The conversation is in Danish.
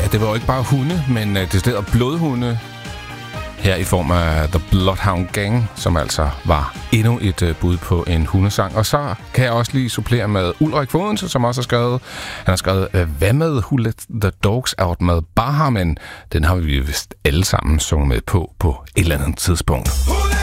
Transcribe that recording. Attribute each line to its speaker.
Speaker 1: det var jo ikke bare hunde, men det steder blodhunde her i form af The Bloodhound Gang, som altså var endnu et bud på en hundesang. Og så kan jeg også lige supplere med Ulrik Fodense, som også har skrevet, han har skrevet, hvad med Who Let The Dogs Out med Baha, men den har vi vist alle sammen sunget med på et eller andet tidspunkt.